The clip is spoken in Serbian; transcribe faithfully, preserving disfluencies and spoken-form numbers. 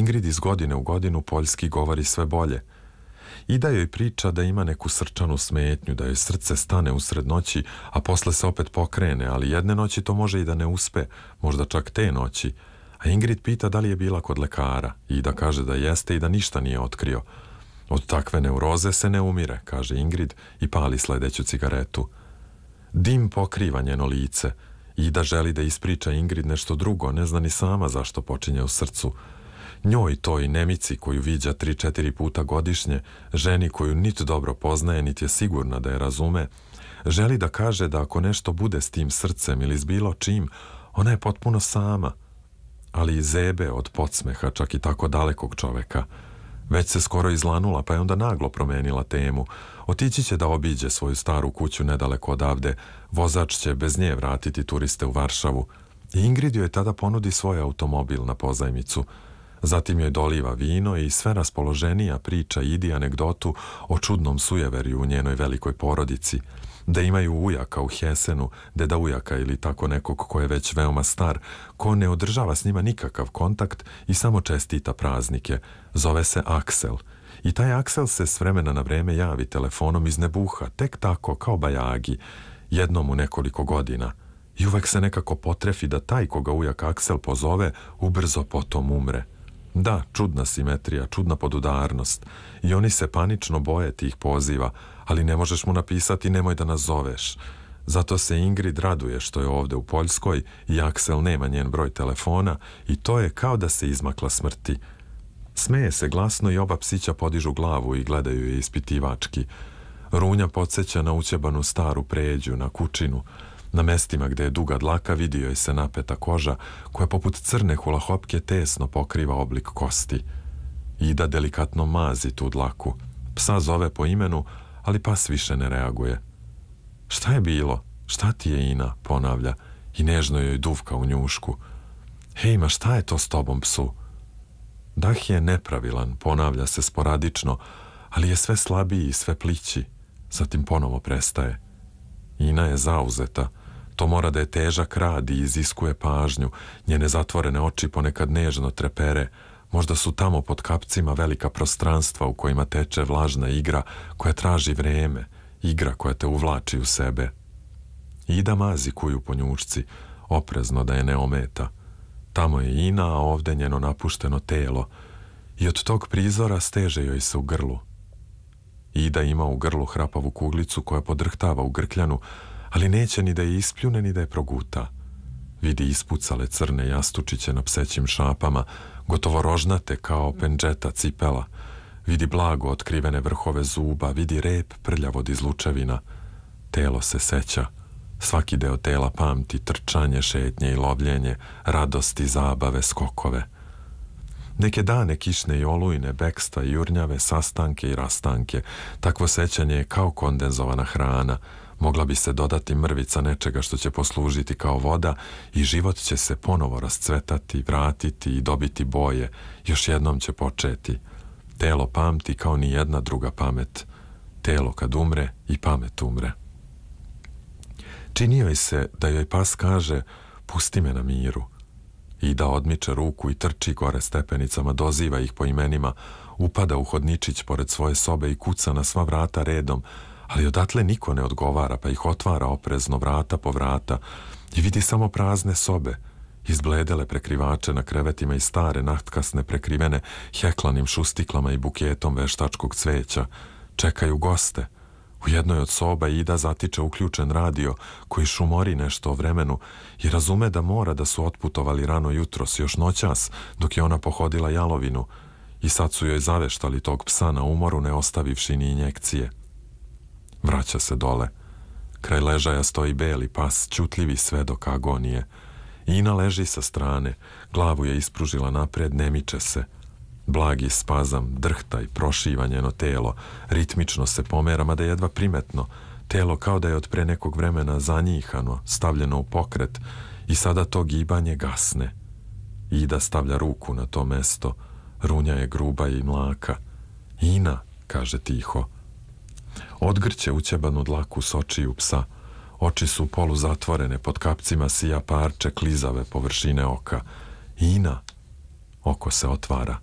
Ingrid iz godine u godinu poljski govori sve bolje. Ida joj priča da ima neku srčanu smetnju, da joj srce stane usred noći, a posle se opet pokrene, ali jedne noći to može i da ne uspe, možda čak te noći. A Ingrid pita da li je bila kod lekara. Ida kaže da jeste i da ništa nije otkrio. Od takve neuroze se ne umire, kaže Ingrid i pali sledeću cigaretu. Dim pokriva njeno lice. Ida želi da ispriča Ingrid nešto drugo, ne zna ni sama zašto počinje u srcu. Njoj, toj nemici koju viđa tri, četiri puta godišnje, ženi koju nit dobro poznaje, nit je sigurna da je razume, želi da kaže da ako nešto bude s tim srcem ili s bilo čim, ona je potpuno sama. Ali i zebe od podsmeha čak i tako dalekog čoveka. Već se skoro izlanula, pa je onda naglo promenila temu. Otići će da obiđe svoju staru kuću nedaleko odavde, vozač će bez nje vratiti turiste u Varšavu. I Ingrid joj tada ponudi svoj automobil na pozajmicu. Zatim joj doliva vino i sve raspoloženija priča Idi anegdotu o čudnom sujeverju u njenoj velikoj porodici, da imaju ujaka u Hesenu, deda ujaka ili tako nekog ko je već veoma star, ko ne održava s njima nikakav kontakt i samo čestita praznike. Zove se Aksel. I taj Aksel se s vremena na vreme javi telefonom iz nebuha, tek tako, kao bajagi, jednom u nekoliko godina. I uvek se nekako potrefi da taj koga ujak Aksel pozove, ubrzo potom umre. Da, čudna simetrija, čudna podudarnost. I oni se panično boje tih poziva, ali ne možeš mu napisati nemoj da nas zoveš. Zato se Ingrid raduje što je ovde u Poljskoj i Aksel nema njen broj telefona i to je kao da se izmakla smrti. Smeje se glasno i oba psića podižu glavu i gledaju je ispitivački. Runja podsjeća na ućebanu staru pređu, na kučinu. Na mestima gde je duga dlaka vidio je se napeta koža koja poput crne hulahopke tesno pokriva oblik kosti. Ida delikatno mazi tu dlaku. Psa zove po imenu, ali pas više ne reaguje. Šta je bilo? Šta ti je, Ina? Ponavlja i nežno joj duvka u njušku. Hej, ma šta je to s tobom, psu? Dah je nepravilan, ponavlja se sporadično, ali je sve slabiji i sve plići. Zatim ponovo prestaje. Ina je zauzeta. To mora da je težak rad i iziskuje pažnju. Njene zatvorene oči ponekad nežno trepere. Možda su tamo pod kapcima velika prostranstva u kojima teče vlažna igra koja traži vreme, igra koja te uvlači u sebe. Ida mazi kuju po njušci, oprezno da je ne ometa. Tamo je Ina, a ovde njeno napušteno telo. I od tog prizora steže joj se u grlu. Ida ima u grlu hrapavu kuglicu koja podrhtava u grkljanu, ali neće ni da je ispljune ni da je proguta. Vidi ispucale crne jastučiće na psećim šapama, gotovo rožnate kao pendžeta cipela. Vidi blago otkrivene vrhove zuba, vidi rep prljav od izlučevina. Telo se seća. Svaki deo tela pamti trčanje, šetnje i lovljenje, radosti, zabave, skokove. Neke dane kišne i olujne, beksta i jurnjave, sastanke i rastanke. Takvo sećanje je kao kondenzovana hrana. Mogla bi se dodati mrvica nečega što će poslužiti kao voda i život će se ponovo rascvetati, vratiti i dobiti boje. Još jednom će početi. Telo pamti kao ni jedna druga pamet. Telo kad umre i pamet umre. Čini joj se da joj pas kaže pusti me na miru. Ida odmiče ruku i trči gore stepenicama, doziva ih po imenima, upada u hodničić pored svoje sobe i kuca na sva vrata redom, ali odatle niko ne odgovara, pa ih otvara oprezno vrata po vrata i vidi samo prazne sobe, izbledele prekrivače na krevetima i stare nahtkasne prekrivene heklanim šustiklama i buketom veštačkog cveća. Čekaju goste. U jednoj od soba Ida zatiče uključen radio koji šumori nešto o vremenu i razume da mora da su otputovali rano jutros, još noćas, dok je ona pohodila jalovinu i sad su joj zaveštali tog psa na umoru, ne ostavivši ni injekcije. Vraća se dole. Kraj ležaja stoji beli pas, ćutljivi svedok agonije. Ina leži sa strane, glavu je ispružila napred, ne miče se. Blagi spazam, drhta i prošiva njeno telo, ritmično se pomera, mada jedva primetno, telo kao da je od pre nekog vremena zanjihano, stavljeno u pokret i sada to gibanje gasne. Ida stavlja ruku na to mesto, runja je gruba i mlaka. Ina, kaže tiho. Odgrće ućebanu dlaku s očiju psa. Oči su poluzatvorene, pod kapcima sija parče klizave površine oka. Ina, oko se otvara.